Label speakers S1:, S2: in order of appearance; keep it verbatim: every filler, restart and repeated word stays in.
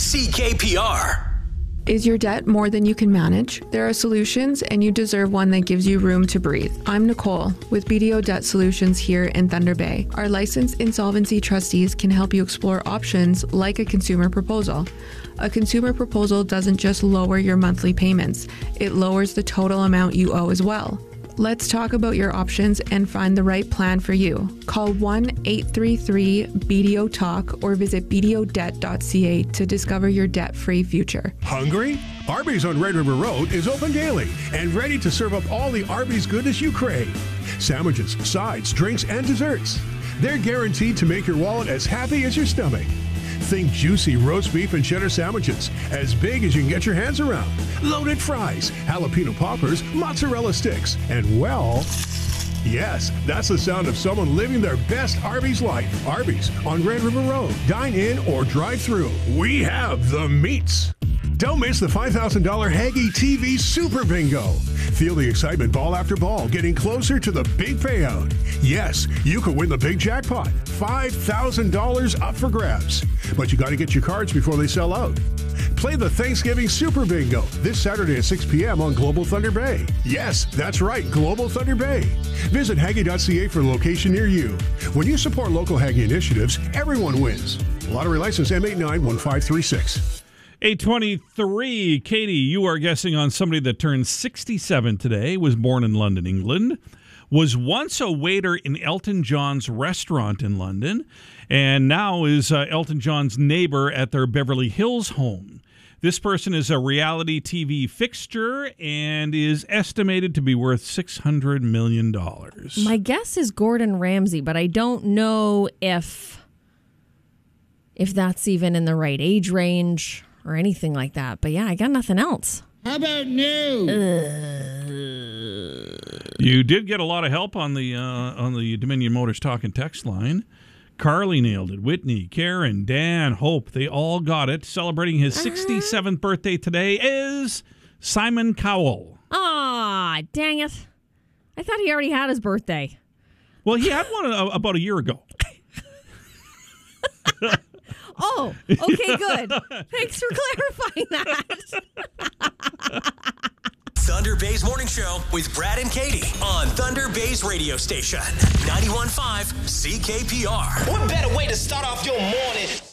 S1: C K P R.
S2: Is your debt more than you can manage? There are solutions, and you deserve one that gives you room to breathe. I'm Nicole with B D O Debt Solutions here in Thunder Bay. Our licensed insolvency trustees can help you explore options like a consumer proposal. A consumer proposal doesn't just lower your monthly payments, it lowers the total amount you owe as well. Let's talk about your options and find the right plan for you. Call one eight three three B D O Talk or visit b d o debt dot c a to discover your debt-free future.
S3: Hungry? Arby's on Red River Road is open daily and ready to serve up all the Arby's goodness you crave. Sandwiches, sides, drinks, and desserts. They're guaranteed to make your wallet as happy as your stomach. Think juicy roast beef and cheddar sandwiches, as big as you can get your hands around. Loaded fries, jalapeno poppers, mozzarella sticks, and well, yes, that's the sound of someone living their best Arby's life. Arby's on Red River Road. Dine in or drive through. We have the meats. Don't miss the five thousand dollars Haggy T V Super Bingo. Feel the excitement ball after ball, getting closer to the big payout. Yes, you could win the big jackpot, five thousand dollars up for grabs. But you got to get your cards before they sell out. Play the Thanksgiving Super Bingo this Saturday at six p.m. on Global Thunder Bay. Yes, that's right, Global Thunder Bay. Visit Haggy dot c a for a location near you. When you support local Haggy initiatives, everyone wins. Lottery license M eight nine one five three six.
S4: eight twenty-three, Katie, you are guessing on somebody that turned sixty-seven today, was born in London, England, was once a waiter in Elton John's restaurant in London, and now is uh, Elton John's neighbor at their Beverly Hills home. This person is a reality T V fixture and is estimated to be worth six hundred million dollars.
S5: My guess is Gordon Ramsay, but I don't know if if that's even in the right age range or anything like that. But yeah, I got nothing else.
S6: How about new?
S5: Uh,
S4: you did get a lot of help on the uh, on the Dominion Motors talk and text line. Carly nailed it. Whitney, Karen, Dan, Hope, they all got it. Celebrating his sixty-seventh birthday today is Simon Cowell.
S5: Aw, dang it. I thought he already had his birthday.
S4: Well, he had one uh, about a year ago.
S5: Oh, okay, good. Thanks for clarifying that.
S1: Thunder Bay's Morning Show with Brad and Katie on Thunder Bay's radio station, ninety-one point five C K P R.
S7: What better way to start off your morning